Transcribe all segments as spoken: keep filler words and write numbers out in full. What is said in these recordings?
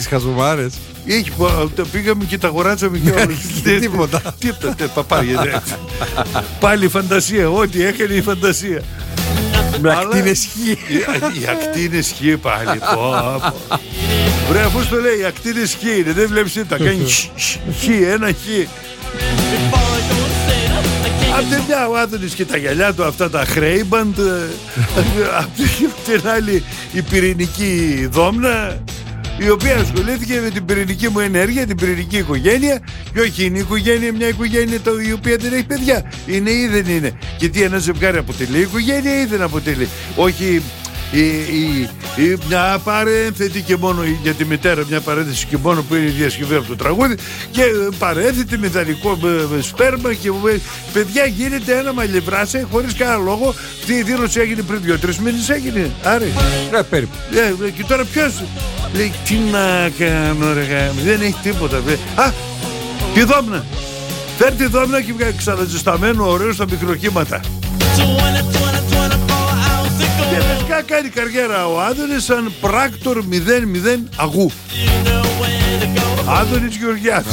τις χαζομάρες. Έχει, πήγαμε και τα αγοράτσαμε και όλα. Τίποτα. Τίποτα, παπάρια. Πάλι η φαντασία, ό,τι έκανε η φαντασία. Με ακτίνες χ. Οι ακτίνες χ πάλι. Βρε, αφού το λέει, οι ακτίνες χ είναι, δεν βλέπεις τα κάνει χ, ένα χ. Απ' την μια ο Άδωνης και τα γυαλιά του, αυτά τα χρέιμπαντ. Απ' την άλλη η πυρηνική δόμνα, η οποία ασχολήθηκε με την πυρηνική μου ενέργεια, την πυρηνική οικογένεια. Και όχι, είναι η οικογένεια μια οικογένεια το, η οποία δεν έχει παιδιά. Είναι ή δεν είναι. Και τι, ένα ζευγάρι αποτελεί οικογένεια ή δεν αποτελεί. Όχι η, η, η, μια παρένθετη και μόνο για τη μητέρα, μια παρένθεση και μόνο που είναι η διασκευή από το τραγούδι. Και παρένθετη μηδανικό σπέρμα και παιδιά, γίνεται ένα μαλλιβράσε χωρίς κανένα λόγο. Αυτή η δήλωση έγινε πριν δύο-τρεις μήνες, έγινε. Άρα. Ναι, περίπου. Ε, και τώρα ποιος λέει, τι να κάνω ρε, δεν έχει τίποτα. Α, τη δόμνα. Φέρ τη δόμνα και ξαναζεσταμένο ωραίο στα μικροκύματα. Και φυσικά κάνει καριέρα ο Άδωνης σαν πράκτορ μηδέν μηδέν αγού. Άδωνης Γεωργιάς.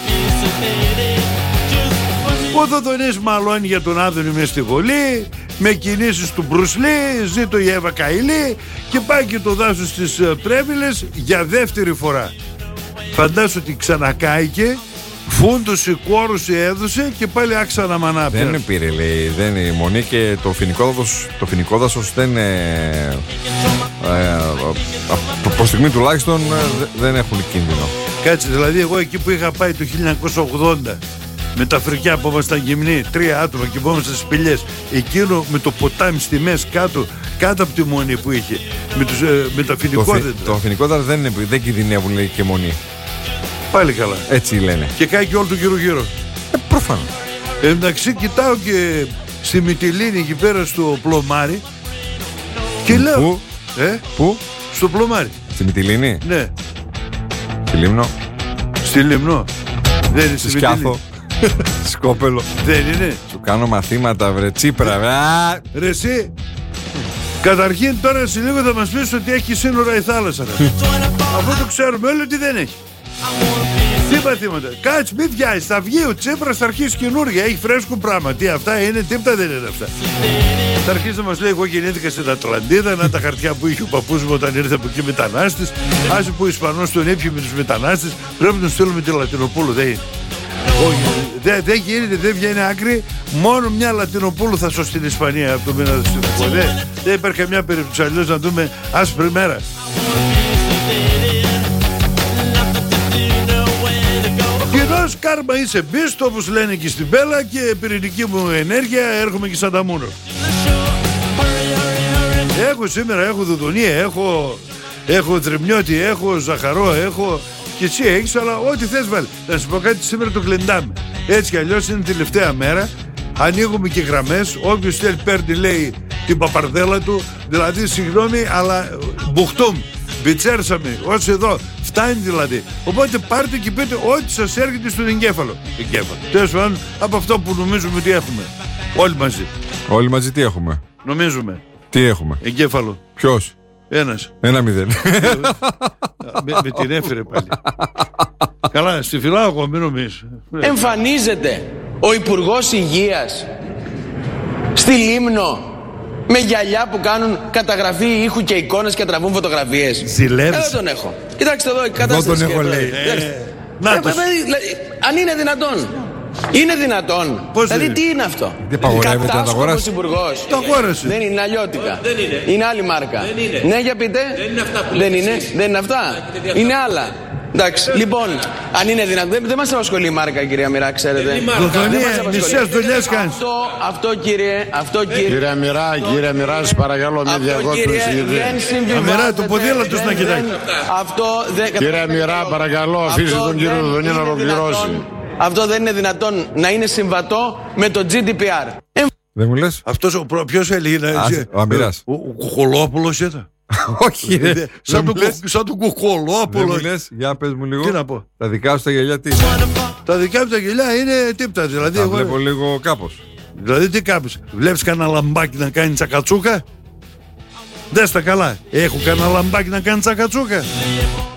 Ο Δοδονής μαλώνει για τον Άδωνη μες στη Βολή, με κινήσεις του Μπρουσλί, ζήτω η Εύα Καηλή, και πάει και το δάσο στις Πρέβιλες για δεύτερη φορά. Φαντάσου ότι ξανακάηκε, φούντωσε, κόρωσε, έδωσε και πάλι άξανα μανά. Δεν πήρε, λέει, δεν είναι μονή και το φοινικόδασος, το φοινικόδασος δεν είναι, ε, προς στιγμή τουλάχιστον δεν έχουν κίνδυνο. Κάτσε, δηλαδή εγώ εκεί που είχα πάει το χίλια εννιακόσια ογδόντα με τα φρικιά που ήμασταν γυμνοί, τρία άτομα και που ήμασταν στις σπηλιές, εκείνο με το ποτάμι στη μέση κάτω, κάτω από τη μονή που είχε, με, τους, ε, με τα φοινικόδεντρα. Το, το φοινικόδεντρα δεν, δεν κινδυνεύουν, λέει, και μονή. Πάλι καλά. Έτσι λένε. Και κάει και όλο το γύρω γύρω. Ε, προφανώς. Εντάξει, κοιτάω και στη Μυτιλήνη εκεί πέρα στο πλωμάρι και λέω. Πού? Ε? Πού? Στο πλωμάρι. Στη Μυτιλήνη? Ναι. Στη Λίμνο? Στη Λίμνο. Δεν είναι στη Σκιάθο. Σκόπελο. Δεν είναι. Σου κάνω μαθήματα, βρε Τσίπρα, βρε. Ρε εσύ. Καταρχήν τώρα σε λίγο θα μας πεις ότι έχει σύνορα η θάλασσα. Αυτό το ξέρουμε όλοι ότι δεν έχει. Τι παθήματα. Κάτσε, μην βιάζεις. Θα βγει ο Τσίπρας, θα αρχίσει καινούργια. Έχει φρέσκο πράγμα. Τι αυτά είναι, τίποτα δεν είναι αυτά. Θα αρχίσει να μας λέει: εγώ γεννήθηκα στην Ατλαντίδα. Να τα χαρτιά που είχε ο παππούς μου όταν ήρθε από εκεί μετανάστης. Άσε που ο Ισπανός τον έπιε με τους μετανάστες. Πρέπει να τον στείλουμε τη Λατινοπούλου. Δεν είναι. Δεν δε γίνεται, δεν βγαίνει άκρη. Μόνο μια Λατινοπούλου θα σώσει την Ισπανία από το μήνα του. Δεν δε υπάρχει καμιά περίπτωση, αλλιώς να δούμε άσπρη μέρα. Κοινώς κάρμα είσαι μπίστο, όπως λένε και στην Πέλα, και πυρηνική μου ενέργεια έρχομαι και σαν τα μούνο. Έχω σήμερα, έχω Δουδουνία, έχω, έχω Δρυμιώτη, έχω Ζαχαρό, έχω και εσύ έχεις, αλλά ό,τι θες βάλει. Να σου πω κάτι, σήμερα το κλεντάμε. Έτσι κι αλλιώς είναι τελευταία μέρα, ανοίγουμε και γραμμές, όποιος θέλει παίρνει, λέει, την παπαρδέλα του, δηλαδή συγγνώμη, αλλά μπουχτούμ, μπιτσέρσαμε, ως εδώ. Φτάνει δηλαδή. Οπότε πάρτε και πείτε ό,τι σας έρχεται στον εγκέφαλο. Εγκέφαλο. Τέλος πάντων, από αυτό που νομίζουμε ότι έχουμε. Όλοι μαζί. Όλοι μαζί τι έχουμε? Νομίζουμε. Τι έχουμε? Εγκέφαλο. Ποιος? Ένας. Ένα μηδέν. με, με την έφερε πάλι. Καλά, στη φυλάω εγώ, μην νομίζεις. Εμφανίζεται ο Υπουργός Υγείας στη Λίμνο με γυαλιά που κάνουν καταγραφή ήχου και εικόνες και τραβούν φωτογραφίες. Ζηλεύεις. Εδώ τον έχω. Κοιτάξτε εδώ η κατάσταση. Εδώ τον έχω, λέει. Να ε, αν είναι δυνατόν. Είναι δυνατόν. Πώς δηλαδή είναι? τι είναι αυτό? Δεν παγορεύεται να το αγοράσει. Υπουργός. Το αγόρασε. Δεν είναι αλλιώτικα. Δεν είναι. Είναι άλλη μάρκα. Δεν είναι. Ναι, για πείτε. Δεν είναι αυτά που Δεν λέτε είναι. εσείς. Δεν είναι αυτά. Είναι άλλα. Εντάξει, λοιπόν, αν είναι δυνατόν. Δεν, δεν μας απασχολεί η μάρκα, κυρία Μοιρά, ξέρετε. Δοδονία, μισές δουλειές κάνεις. Αυτό, αυτό κύριε, αυτό κύριε. Κύριε Μοιρά, κύριε Μοιρά, σας παρακαλώ με διακόπτωση. Δεν συμβιβάζεται. Αμερά, το ποδήλατος να κοιτάει. Αυτό δεν. Κύριε Μοιρά, παρακαλώ, αφήστε τον κύριο Δοδονή να ολοκληρώσει. Αυτό δεν είναι δυνατόν να είναι συμβατό με το τζι ντι πι αρ. Δεν μου λες? Αυτός ο προ- ποιος έλεγε να Άσε, ο Αμυράς. Ο, ο Κουκολόπουλος ήταν. Όχι, ρε. Δεν Σαν μου τον λες? Κου- σαν τον Δεν μου Κουκολόπουλο. λες? Για πες μου λίγο. Τι να πω. Τα δικά σου τα γυαλιά τι? Τα δικά μου τα γελιά είναι τίποτα. Δηλαδή, Τα εγώ, βλέπω λίγο κάπως. δηλαδή τι κάπως. Βλέπεις κανένα λαμπάκι να κάνει τσακατσούκα? Δες τα καλά. Έχω κανένα λαμπάκι να κάνει τσακατσούκα?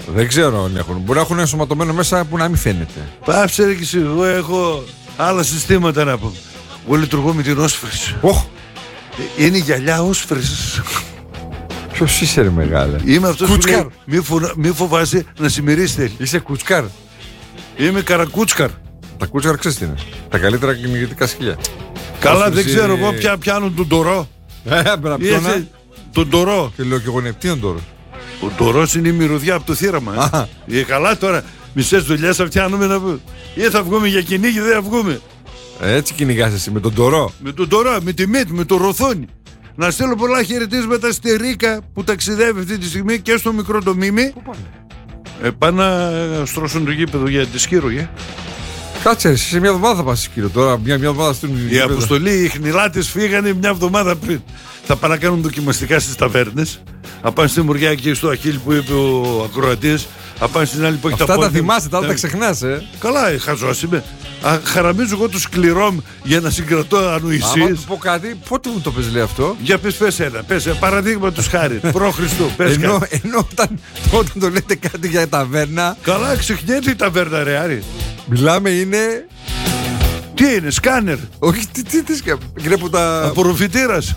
Δεν ξέρω αν έχουν. Μπορεί να έχουν ενσωματωμένο μέσα που να μην φαίνεται. Πάψε ρε και εσύ, εγώ έχω άλλα συστήματα να πω. Εγώ λειτουργώ με την όσφρηση. Oh. Είναι γυαλιά όσφρησης. Ποιος είσαι ρε μεγάλε? Είμαι αυτός Κουτσκάρ. που λέει, μη, φω... μη φοβάσαι να συμμερίσετε. Είσαι κουτσκάρ. Είμαι καρακούτσκαρ. Τα κουτσκάρ ξέρεις τι είναι? Τα καλύτερα κυνηγητικά σκυλιά. Καλά, Όσφρηση... δεν ξέρω εγώ πια πιάνω τον τορό. Ε, μπραπιώνα. Τον τορό. Και λέω και εγώ ναι, τι είναι τώρα? Ο τορός είναι η μυρωδιά από το θύραμα. Ε. Ε, καλά τώρα, μισές δουλειές θα φτιάνουμε να πούμε. Ή θα βγούμε για κυνήγι, δεν θα βγούμε. Έτσι κυνηγάς εσύ, με τον τορό. Με τον τορό, με τη μύτη, με το ροθόνι. Να στείλω πολλά χαιρετίσματα στη Ρίκα που ταξιδεύει αυτή τη στιγμή και στο μικρό το Μίμη. Πού πάνε? Ε, πάνε να στρώσουν το γήπεδο για τη Σκύρο, ε. Κάτσε, εσύ σε μια εβδομάδα θα πας Σκύρο. Τώρα μια, μια εβδομάδα στην Η αποστολή, οι χνηλάτες φύγανε μια εβδομάδα πριν. Θα πάνε να κάνουν δοκιμαστικά στις ταβέρνες. Θα πάνε στη Μουριά εκεί στο Αχίλ που είπε ο ακροατής. Θα πάνε στην άλλη που έχει αυτά τα πόδια. πόδια. Τα θυμάσαι, τα, ναι. τα ξεχνάς, ε. Καλά, ε, χαζός είμαι. Α, χαραμίζω εγώ το σκληρόμ για να συγκρατώ ανοησίες. Άμα του πω κάτι, πότε μου το πες λέει αυτό? Για πες, πες ένα, πες ένα. Παραδείγμα τους χάρη. Προ Χριστού, πες ενώ, κάτι. ενώ όταν, όταν το λέτε κάτι για ταβέρνα. Καλά, ξεχνιέται η ταβέρνα, ρε Άρη. Μιλάμε είναι. Τι είναι, σκάνερ. Όχι, τι, τι, τι σκά... Είναι που τα... Απορροφητήρας.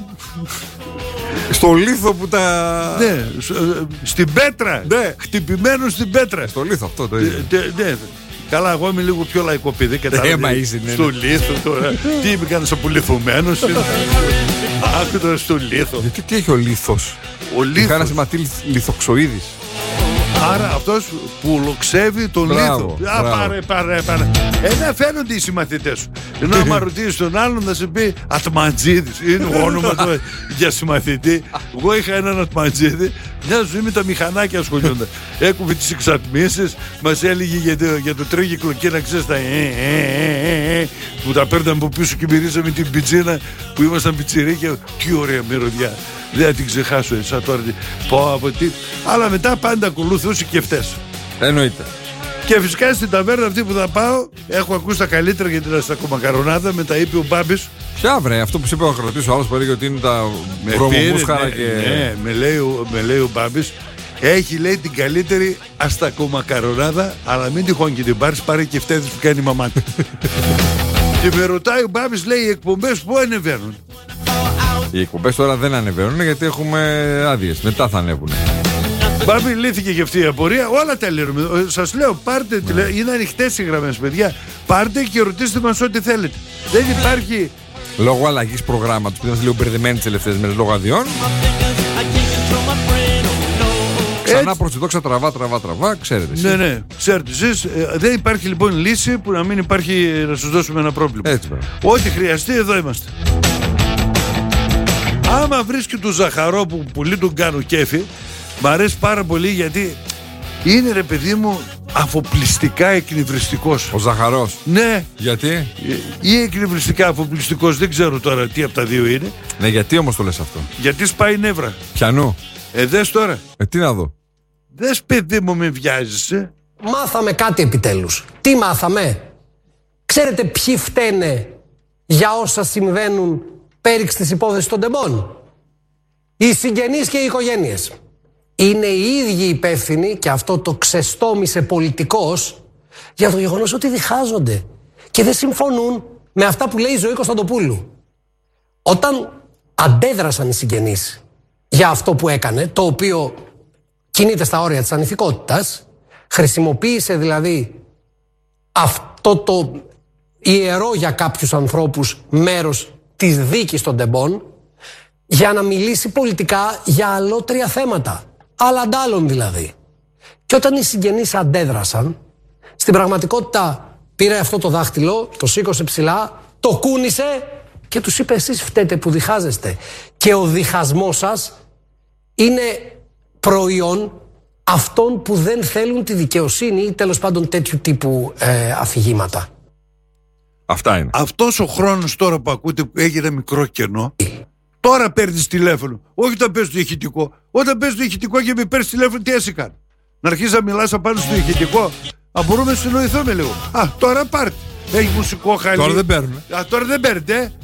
Στο λίθο που τα... Ναι, στην πέτρα. Ναι. Χτυπημένο στην πέτρα. Στο λίθο αυτό το ίδιο. Ναι. Καλά, εγώ είμαι λίγο πιο λαϊκό παιδί. Ε, μα είσαι, ναι. Στο λίθο τώρα. Τι είμαι, κάνεις απολυθωμένος. Άκου τώρα στο λίθο. Γιατί τι έχει ο λίθος? Ο λίθος. Είχα ένα σηματή λιθοξοίδης. Άρα αυτός που λοξεύει τον Μπράβο, λίθο. Α, μπράβο. πάρε, πάρε, πάρε. Ε, να φαίνονται οι συμμαθητές σου. Ενώ άμα ρωτήσεις τον άλλον θα σε πει Ατμαντζίδης. Είναι όνομα του για συμμαθητή. Εγώ είχα έναν Ατμαντζίδη. Μια ζωή με τα μηχανάκια ασχολιόνταν. Έκουβε τις εξατμίσεις, μας έλεγε για το, για το τρίγυκλο και να ξέρεις τα ε, ε, ε, ε, που τα παίρναμε από πίσω και μυρίζαμε την πιτσίνα που ήμασταν πιτσιρίκια. Τι ωραία μυρωδιά. Δεν θα την ξεχάσω σαν τώρα. Πω από τι. Αλλά μετά πάντα ακολουθούσε και αυτές. Εννοείται. Και φυσικά στην ταβέρνα αυτή που θα πάω, έχω ακούσει τα καλύτερα για την αστακομακαρονάδα. Με τα είπε ο Μπάμπης. Ποια βρε, αυτό που είπε ο ακροατής, ο άλλος που έλεγε ότι είναι τα Με βρωμομούσχαρα ναι, και. ναι, με λέει, ο- με λέει ο Μπάμπης. Έχει λέει την καλύτερη αστακομακαρονάδα, αλλά μην τυχόν και την πάρεις, πάρε και φτέδες που κάνει η μαμά του. Και με ρωτάει ο Μπάμπης, λέει, οι εκπομπές που ανεβαίνουν. Οι εκπομπές τώρα δεν ανεβαίνουν γιατί έχουμε άδειες. Μετά θα ανέβουν. Μπάμπη, λύθηκε και αυτή η απορία. Όλα τα λύνουμε. Σας λέω, πάρτε, τηλε... είναι ανοιχτές οι γραμμές, παιδιά. Πάρτε και ρωτήστε μας ό,τι θέλετε. Δεν υπάρχει. Λόγω αλλαγής προγράμματος που είμαστε λίγο μπερδεμένοι τις τελευταίες μέρες λόγω αδειών. Ξανά προς τη δόξα τραβά, τραβά, τραβά, ξέρετε εσείς. Ναι, ναι, ξέρετε εσείς. Ε, δεν υπάρχει λοιπόν λύση που να μην υπάρχει να σας δώσουμε ένα πρόβλημα. Έτσι, μπράβο. Ό,τι χρειαστεί, εδώ είμαστε. Άμα βρίσκει του ζαχαρό που πολύ τον κάνω κέφι, μ' αρέσει πάρα πολύ γιατί είναι ρε παιδί μου αφοπλιστικά εκνευριστικός. Ο ζαχαρός. Ναι, Γιατί? ή εκνευριστικά αφοπλιστικός, δεν ξέρω τώρα τι από τα δύο είναι. Ναι, γιατί όμως το λες αυτό? Γιατί σπάει νεύρα. Πιανού. Ε, δες τώρα. Ε, τι να δω. Δες παιδί μου, με βιάζεσαι. Μάθαμε κάτι επιτέλους. Τι μάθαμε? Ξέρετε ποιοι φταίνε για όσα συμβαίνουν πέριξ της υπόθεσης των τεμπών? Οι συγγενείς και οι οικογένειες. Είναι οι ίδιοι υπεύθυνοι, και αυτό το ξεστόμησε πολιτικός, για το γεγονός ότι διχάζονται και δεν συμφωνούν με αυτά που λέει η Ζωή Κωνσταντοπούλου. Όταν αντέδρασαν οι συγγενείς για αυτό που έκανε, το οποίο κινείται στα όρια της ανηθικότητας, χρησιμοποίησε δηλαδή αυτό το ιερό για κάποιους ανθρώπους μέρος της δίκης των τεμπών για να μιλήσει πολιτικά για αλότρια θέματα, άλλα αντάλλων δηλαδή. Και όταν οι συγγενείς αντέδρασαν, στην πραγματικότητα πήρε αυτό το δάχτυλο, το σήκωσε ψηλά, το κούνησε και τους είπε, εσείς φταίτε που διχάζεστε. Και ο διχασμός σας είναι προϊόν αυτών που δεν θέλουν τη δικαιοσύνη ή τέλος πάντων τέτοιου τύπου ε, αφηγήματα. Αυτά είναι. Αυτός ο χρόνος τώρα που ακούτε που έγινε μικρό κενό, τώρα παίρνεις τηλέφωνο. Όχι όταν παίρνεις το ηχητικό. Όταν παίρνεις το ηχητικό και με παίρνεις τηλέφωνο, τι έτσι κάνει? Να αρχίσεις να μιλάς απάνω στο ηχητικό. Α, μπορούμε να συνοηθούμε λίγο. Α, τώρα πάρτε. Έχει μουσικό χαλί. Τώρα δεν παίρνουν. Α, τώρα δεν παίρνετε.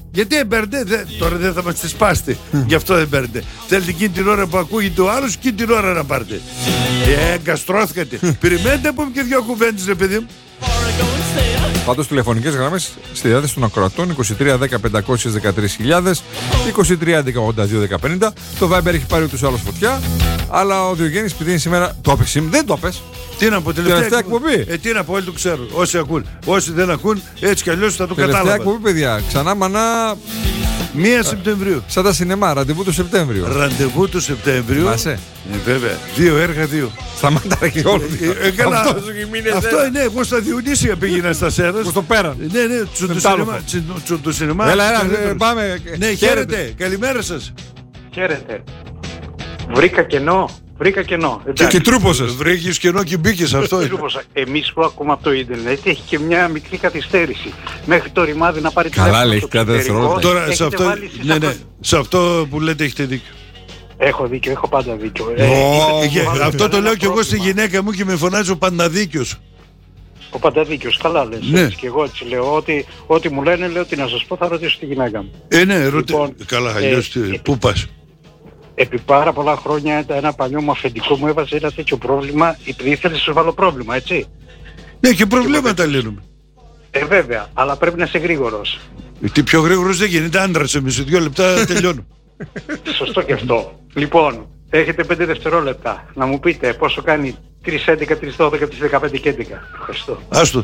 Γιατί δεν παίρνετε, δε, τώρα δεν θα μας τη σπάσετε. Γι' αυτό δεν παίρνετε. Θέλετε εκείνη την ώρα που ακούγεται ο άλλος, εκείνη την ώρα να πάρετε. Ε, εγκαστρώθηκατε. Περιμένετε από και δυο κουβέντες, ρε παιδί μου. Πάντως τηλεφωνικές γραμμές στη διάθεση των ακροατών είκοσι τρία δέκα πεντακόσιες δεκατρείς χιλιάδες, είκοσι τρία δέκα ογδόντα δύο δέκα πενήντα. Το Viber έχει πάρει ούτως ή άλλως φωτιά. Αλλά ο Διογέννης επειδή είναι σήμερα. Το έπαιξε σήμερα, δεν το έπαιξε. Τι να πω, τελευταία, τελευταία εκπομπή. Ε, τι να πω, όλοι το ξέρουν. Όσοι ακούν. Όσοι δεν ακούν, έτσι κι αλλιώς θα το τελευταία κατάλαβαν. εκπομπή, παιδιά. Ξανά μανά. Μία Σεπτεμβρίου. Σαν τα σινεμά, ραντεβού του Σεπτέμβριου. Ραντεβού του Σεπτέμβριου. Θυμάσαι. Ε, βέβαια. Δύο έργα, δύο. Σταμάτα και όλο. Ε, ε, καλά. Αυτό είναι, εγώ στα Διονύσια πήγαινα στα Σέρας. Πώς το πέραν. Ναι, ναι, του σινεμά. Έλα, έλα, πάμε. Ναι, χαίρετε. Καλημέρα σας. Χαίρετε. Βρήκα κενό. Βρήκα κενό. Και, και τρούπωσες. Βρήκες κενό και μπήκες, αυτό. Εμείς που ακούμε από το ίντερνετ έχει και μια μικρή καθυστέρηση. Μέχρι το ρημάδι να πάρει καλά, τηλέφωνο. Καλά, λέει, κάτι δευτερόλεπτα. Τώρα σε αυτό, ναι, ναι, σε αυτό που λέτε έχετε δίκιο. Έχω δίκιο, έχω πάντα δίκιο. Oh, ε, αυτό το λέω κι εγώ στη γυναίκα μου και με φωνάζει ο Πανταδίκιος. Ο Πανταδίκιος, καλά λες. Ναι. Και εγώ έτσι λέω, ότι, ό,τι μου λένε, λέω τι να σας πω, θα ρωτήσω τη γυναίκα μου. Ε, ναι, ρωτη... λοιπόν, καλά, αλλιώς ε, πού πας. Επί πάρα πολλά χρόνια ένα παλιό μου αφεντικό μου έβαζε ένα τέτοιο πρόβλημα, επειδή ήθελε να σου βάλω πρόβλημα, έτσι. Ναι, και προβλήματα λύνουμε. Ε, βέβαια, αλλά πρέπει να είσαι γρήγορος. Ε, τι πιο γρήγορος δεν γίνεται, άντρας εμείς, σε δύο λεπτά τελειώνω. Σωστό και αυτό. Λοιπόν, έχετε πέντε δευτερόλεπτα να μου πείτε πόσο κάνει τρεις έντεκα, τρεις δώδεκα, τρεις δεκαπέντε και έντεκα. Ευχαριστώ. Άστο.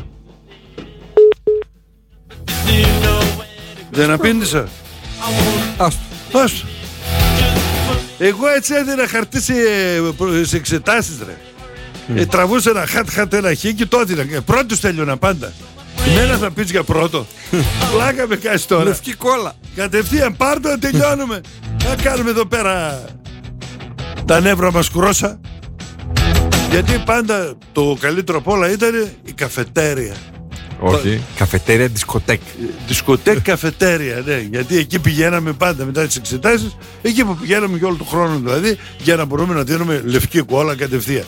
Δεν απήντησα. Άστο. Άστο. Εγώ έτσι έδινα χαρτί σε, σε εξετάσεις, ρε. Mm. Ε, τραβούσα ένα χατ χατ ένα χ και το έδινα. Ε, πρώτος τέλειωνα πάντα. Εμένα θα πεις για πρώτο. Πλάκα με κάνεις τώρα. Λευκή κόλλα. Κατευθείαν πάρτο να τελειώνουμε. Να κάνουμε εδώ πέρα τα νεύρα μας κρόσα. Γιατί πάντα το καλύτερο απ' όλα ήταν η καφετέρια. Όχι, καφετέρια δισκοτέκ. Δισκοτέκ καφετέρια, ναι. Γιατί εκεί πηγαίναμε πάντα μετά τις εξετάσεις. Εκεί που πηγαίναμε και όλο τον χρόνο δηλαδή, για να μπορούμε να δίνουμε λευκή κόλλα κατευθείαν.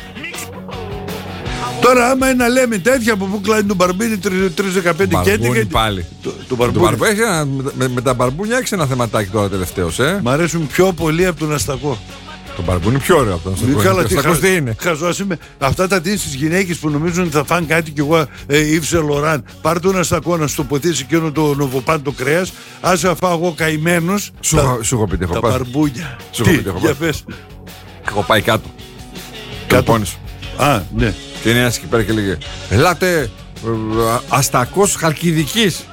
Τώρα άμα είναι να λέμε τέτοια από πού κλείνει τον Μπαρμπίνι τρεις δεκαπέντε και έντεκα. Πάλι. Το, το Μπαρμπίνι. Με, με τα μπαρμπούνια έχει ένα θεματάκι τώρα τελευταίως, ε. Μ' αρέσουν πιο πολύ από τον Αστακό. Το μπαρμπούνι πιο ωραίο από τον Αστακό. Καλά, τι χα... τι είναι. Χαζός είμαι. Αυτά τα δίνεις στις γυναίκες που νομίζουν ότι θα φάνε κάτι κι εγώ Ιβ Λοράν. Πάρ' τον Αστακό να στο ποτίσει εκείνο το νοβοπάν το κρέας. Άσε αφάω εγώ καημένος. Σου έχω πει τι έχω πάει. Τα μπαρμπούνια. Σου έχω πει τι έχω πάει. Έχω πάει κάτω. Κάτω. Α, ναι. Και είναι ένας εκεί πέρα και λέγε ελάτε Αστακός Χαλκιδικής.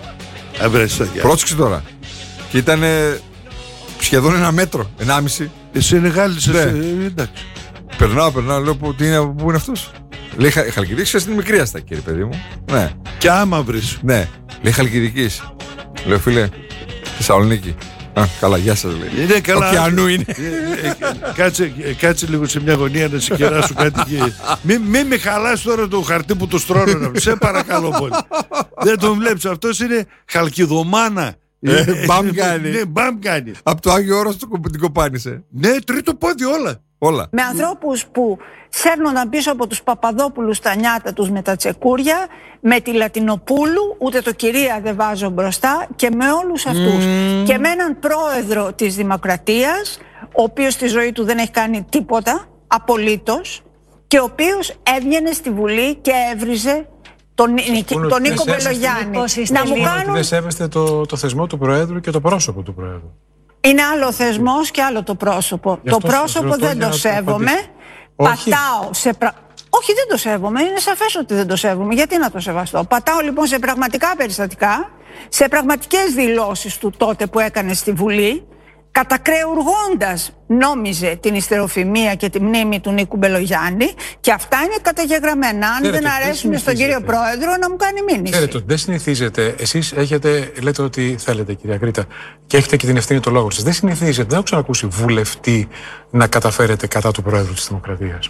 Πρόσεξε τώρα. Και ήταν σχεδόν ένα μέτρο, ενάμιση. Σενεγάλης, ναι. Εντάξει. Περνάω, περνάω, λέω που, τι είναι, πού είναι αυτός. Λέει Χαλκιδικής, είναι μικρή Αστακή, κύριε παιδί μου. Ναι. Και άμα βρεις. Ναι. Λέει Χαλκιδικής. Λέω φίλε, Θεσσαλονίκη. Α, καλά, γεια σας λέει. Είναι καλά. Ωκεανού είναι. ε, ε, κάτσε, ε, κάτσε λίγο σε μια γωνία να σε κεράσω κάτι και... Μην μη με χαλάς τώρα το χαρτί που το στρώνω. Σε παρακαλώ πολύ. Δεν τον βλέπεις. Αυτός είναι χαλκιδομάνα. Ε, μπαμ κάνει. Ναι, μπαμ κάνει. Από το Άγιο Όρος την κοπάνισε. Ναι, τρίτο πόδι όλα. Όλα. Με ανθρώπους που σέρνονταν πίσω από τους Παπαδόπουλους τα νιάτα τους με τα τσεκούρια, με τη Λατινοπούλου, ούτε το κυρία δεν βάζω μπροστά, και με όλους αυτούς. Mm. Και με έναν πρόεδρο της Δημοκρατίας, ο οποίος στη ζωή του δεν έχει κάνει τίποτα, απολύτως, και ο οποίος έβγαινε στη Βουλή και έβριζε τον, τον Νίκο Μπελογιάννη. Να μου κάνουν... Δεν σέβεστε το, το θεσμό του Προέδρου και το πρόσωπο του Προέδρου. Είναι άλλο θεσμός και άλλο το πρόσωπο. Το πρόσωπο δεν το σέβομαι. Πατάω σε πρα... Όχι, δεν το σέβομαι. Είναι σαφές ότι δεν το σέβομαι. Γιατί να το σεβαστώ. Πατάω λοιπόν σε πραγματικά περιστατικά, σε πραγματικές δηλώσεις του τότε που έκανε στη Βουλή, κατακρεουργώντας, νόμιζε, την ιστεροφημία και τη μνήμη του Νίκου Μπελογιάννη, και αυτά είναι καταγεγραμμένα. Αν Ξέρετε, δεν αρέσουν στον κύριο Πρόεδρο, να μου κάνει μήνυση. Ξέρετε, δεν συνηθίζεται. Εσείς έχετε, λέτε ότι θέλετε, κυρία Κρήτα, και έχετε και την ευθύνη του λόγου σας. Δεν συνηθίζεται, δεν έχω ξανακούσει βουλευτή να καταφέρετε κατά του Πρόεδρου της Δημοκρατίας.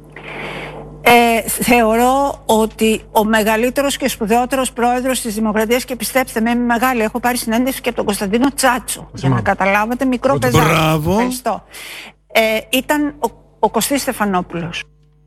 Ε, θεωρώ ότι ο μεγαλύτερος και σπουδαιότερος πρόεδρος της Δημοκρατίας, και πιστέψτε με, είμαι μεγάλη, έχω πάρει συνέντευξη και από τον Κωνσταντίνο Τσάτσο, για να καταλάβετε, μικρό παιδάκι. Μπράβο. Ευχαριστώ. Ε, ήταν ο, ο Κωστής Στεφανόπουλος.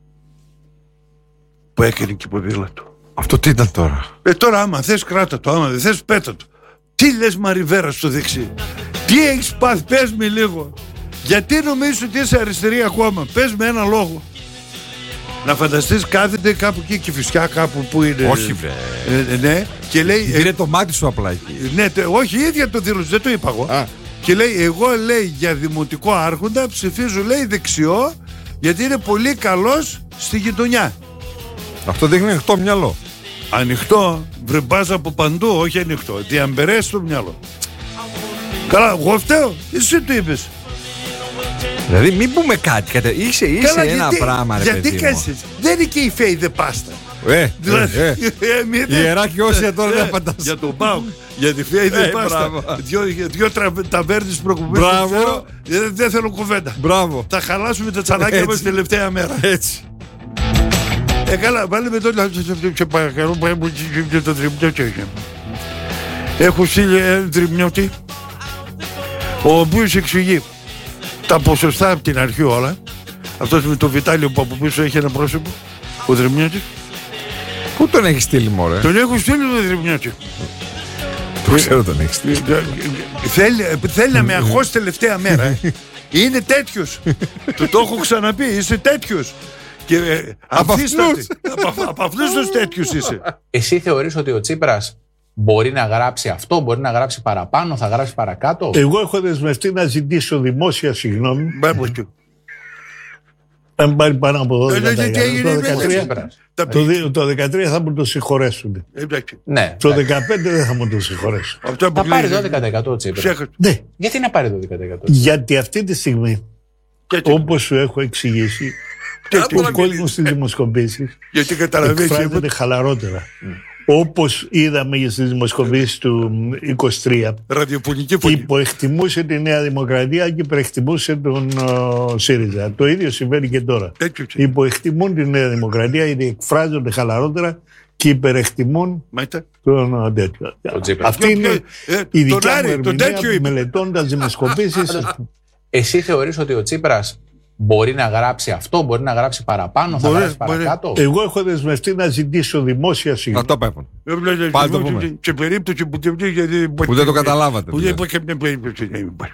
Που έκανε και ποδήλατο. Αυτό τι ήταν τώρα. Ε, τώρα άμα θες κράτα το, άμα δεν θες πέτα το. Τι λες Μαριβέρα στο δεξί? Τι έχεις πάθει? Πες με λίγο. Γιατί νομίζεις ότι είσαι αριστερή ακόμα? Πες με ένα λόγο. Να φανταστείς κάθεται κάπου εκεί Κηφισιά, κάπου που είναι. Όχι βρε. Ε, ναι. Και λέει. Πήρε το μάτι σου απλά εκεί. Ναι, τε, όχι, η ίδια το δήλωσε, δεν το είπα εγώ. Α. Και λέει, εγώ λέει για δημοτικό άρχοντα ψηφίζω λέει δεξιό, γιατί είναι πολύ καλός στη γειτονιά. Αυτό δείχνει ανοιχτό μυαλό. Ανοιχτό, βρε μπάζα από παντού, όχι ανοιχτό. Διαμπερές στο μυαλό. Καλά, εγώ φταίω, εσύ το είπες. Δηλαδή μην πούμε κάτι, κατε... είσαι, είσαι Καλά, ένα γιατί, πράγμα ρε γιατί παιδί μου. κάνεις έτσι? Δεν είναι και η φέη δε πάστα. Ε, Δηλαδή, ε, ε. ε, μη- Ιεράκι όσια τώρα ε, δεν απαντάς. Για τον Πάουκ, για τη φέη δε Ε, πάστα. μπράβο. Δυο, δυο τρα- ταβέρνες προκοπές. Μπράβο. δεν ξέρω, ε, Δεν θέλω κουβέντα. Μπράβο. Θα χαλάσουμε τα τσανάκια Έτσι. μας τελευταία μέρα. Έτσι. Ε, καλά, βάλε με το και παρακαλώ, πάει μου και το τριμνιώτη. Έχω στείλει ένα τριμνιώτη, ο οποίος εξηγεί τα ποσοστά από την αρχή όλα. Αυτός με το Βιτάλιο που από πίσω έχει ένα πρόσωπο, ο τριμνιώτης. Πού τον έχει στείλει μωρέ? Τον έχω στείλει το τριμνιώτη. Το ξέρω τον έχει στείλει. Θέλει, θέλει να με αγχώσει τελευταία μέρα. ε. Είναι τέτοιος. Του το έχω ξαναπεί, είσαι τέτοιος. Και ε, Από αμφίστατη. αυτούς. Από- Από αυτούς τους τέτοιους είσαι. Εσύ θεωρείς ότι ο Τσίπρας μπορεί να γράψει αυτό, μπορεί να γράψει παραπάνω, θα γράψει παρακάτω? Εγώ έχω δεσμευτεί να ζητήσω δημόσια συγγνώμη. Μπράβο του. Αν πάρει πάνω από Ε, δώδεκα ναι, τοις τι εκατό. έγινε Το με τον δεκατρία Τσίπρας. Τα το δι- το δεκατρία θα μου το συγχωρέσουν. Εντάξει. Ναι. Το εντάξει. δεκαπέντε δεν θα μου το συγχωρέσουν. Αυτό που Θα πάρει λέει- δώδεκα τοις εκατό ο Τσίπρας. Ξέχασε. Ναι, Γιατί να πάρει δώδεκα τοις εκατό? γιατί αυτή τη στιγμή, Και τι- όπως σου έχω εξηγήσει, και τι- ο κόσμος στις δημοσκοπήσεις Γιατί καταλαβαίνεις εκφράζεται τίποτα. χαλαρότερα. Όπως είδαμε στις δημοσκοπήσεις του είκοσι τρία, Ραδιοφωνική φωνή. υποεκτιμούσε τη Νέα Δημοκρατία και υπερεκτιμούσε τον ε, ΣΥΡΙΖΑ. Το ίδιο συμβαίνει και τώρα. Τέτοιο τσι. Υποεκτιμούν τη Νέα Δημοκρατία, γιατί εκφράζονται χαλαρότερα και υπερεκτιμούν Μάλιστα. τον ε, τέτοιο. Τσίπρα. Αυτή Ποιο- είναι ποιο- ε, η τον δικιά Άρη, μου τον τέτοιο ερμηνεία είπε. μελετώντας δημοσκοπήσεις. Εσύ θεωρείς ότι ο Τσίπρας μπορεί να γράψει αυτό, μπορεί να γράψει παραπάνω, θα Μπορεί, γράψει μπορεί. παρακάτω? Εγώ έχω δεσμευτεί να ζητήσω δημόσια Να συγγνώμη. το πέφτουν. Ε, Πάλι το πούμε. Σε περίπτωση που δεν Που δεν το καταλάβατε, Που δεν δηλαδή. υπάρχει καμία περίπτωση να υπάρχει.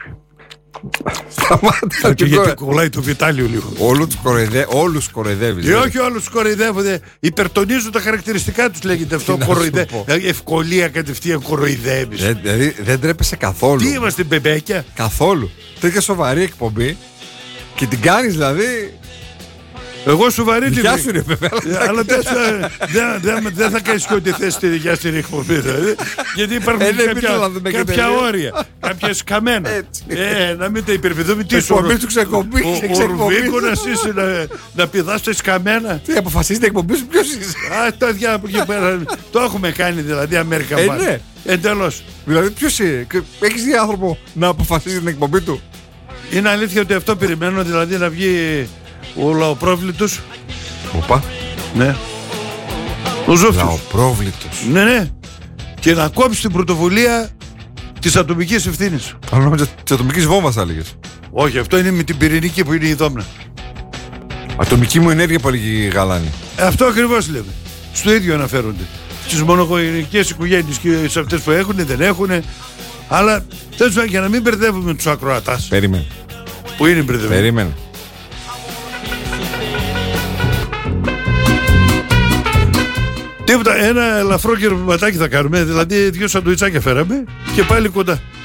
Σταμάτα. Και γιατί κολλάει το Βιτάλιο λίγο. Όλους τους κοροϊδε... όλους κοροϊδεύεις. Και δηλαδή. όχι όλους τους κοροϊδεύονται. Υπερτονίζουν τα χαρακτηριστικά τους λέγεται αυτό. Τι να σου Κοροϊδε... πω. Δηλαδή, ευκολία κατευθείαν κοροϊδεύεις. Ε, Δηλαδή δεν τρέπεσαι καθόλου. Τι είμαστε μπεμπέκια. Καθόλου. Τέτοια σοβαρή εκπομπή και την κάνεις δηλαδή. Εγώ σοβαρή την Δικιά σου είναι βέβαια. Ε, Αλλά δεν θα- δεν- δεν- δεν θα κάνεις και ό,τι θες τη δικιά στην εκπομπή. δηλαδή. Γιατί υπάρχουν Ε, δεν κάποια, θέλω να δούμε και κάποια τελείω. όρια. Κάποια σκαμμένα. Έτσι. Ε, να μην τα υπερπηδούμε. Τι σου Εκπομπή του ξεκομπή, Ο, ο ξεκομπής. Ρουβίκονας είσαι να, να πηδάς τα σκαμμένα. Τι αποφασίζει την εκπομπή σου, ποιος είσαι? Α, τα διά από εκεί πέρα. Το έχουμε κάνει δηλαδή American Ε, Pie. ναι. Εντελώς. Δηλαδή ποιος είναι? Έχεις δει άνθρωπο να αποφασίζει την εκπομπή του? Είναι αλήθεια ότι αυτό περιμένω, δηλαδή να βγει ο λαοπρόβλητος. Οπα. Ναι. Ο Ζόφτος. Λαοπρόβλητος. Ναι, ναι. Και να κόψει την πρωτοβουλία της ατομικής ευθύνης. Αν νόμιζα της ατομικής βόμβας θα έλεγες. Όχι, αυτό είναι με την πυρηνική που είναι η Δόμνα. Ατομική μου ενέργεια που έλεγε η Γαλάνη. Ε, αυτό ακριβώς λέμε. Στο ίδιο αναφέρονται. Στις μονογονικές οικογένειες και σε αυτές που έχουν, δεν έχουν. Αλλά τέλος πάντων, για να μην μπερδεύουμε τους ακροατάς Περίμενε. που είναι μπερδευμένοι. Περίμενε. Τίποτα, ένα ελαφρό κερματάκι θα κάνουμε. Δηλαδή, δύο σαντουιτσάκια φέραμε και πάλι κοντά.